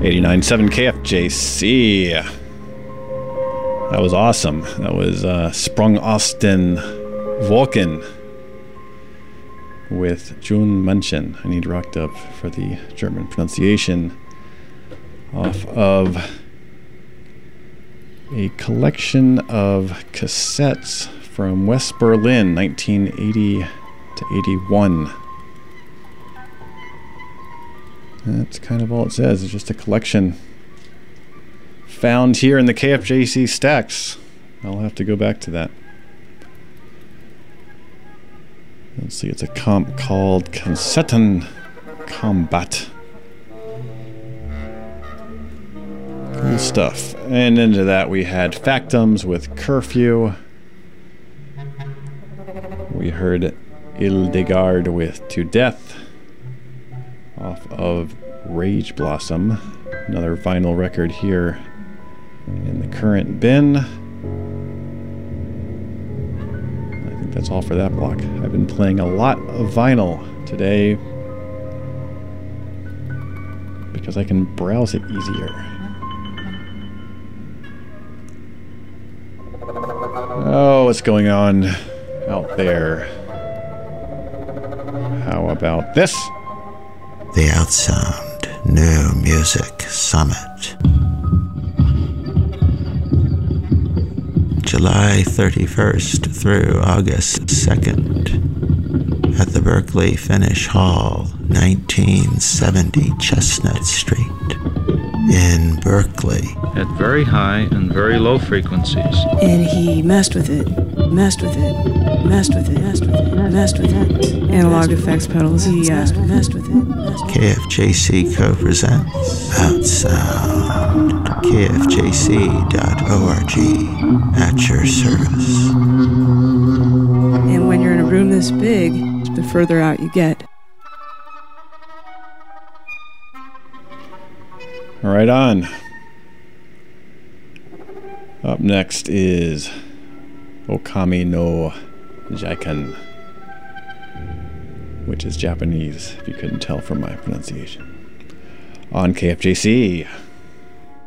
89.7 KFJC. That was awesome. That was Sprung Austin Vulcan with June München. I need rocked up for the German pronunciation. Off of a collection of cassettes from West Berlin, 1980 to 81. That's kind of all it says. It's just a collection found here in the KFJC stacks. I'll have to go back to that. Let's see, it's a comp called Kassetten Combat. Cool stuff. And into that we had Factums with Curfew. We heard Hildegard with To Death off of Rage Blossom. Another vinyl record here in the current bin. I think that's all for that block. I've been playing a lot of vinyl today because I can browse it easier. Oh, what's going on out there? How about this? The Outsound New Music Summit. July 31st through August 2nd at the Berkeley Finnish Hall, 1970 Chestnut Street in Berkeley. At very high and very low frequencies. And he messed with it, messed with it, messed with it, messed with it, messed with it. Analog effects pedals, he messed with it. KFJC co-presents Outsound. KFJC.org at your service. And when you're in a room this big, the further out you get. Right on. Up next is Okami no Jaikan, which is Japanese, if you couldn't tell from my pronunciation, on KFJC.